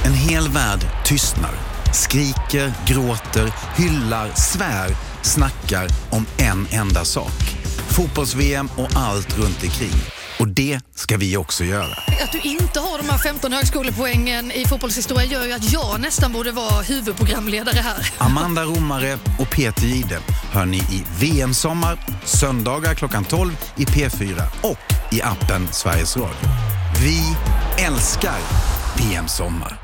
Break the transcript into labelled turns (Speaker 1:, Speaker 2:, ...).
Speaker 1: En hel värld tystnar, skriker, gråter, hyllar, svär, snackar om en enda sak. Fotbolls-VM och allt runt omkring. Och det ska vi också göra.
Speaker 2: Att du inte har de här 15 högskolepoängen i fotbollshistoria gör ju att jag nästan borde vara huvudprogramledare här.
Speaker 1: Amanda Romare och Peter Gide hör ni i VM-sommar, söndagar klockan 12 i P4 och i appen Sveriges Radio. Vi älskar VM-sommar.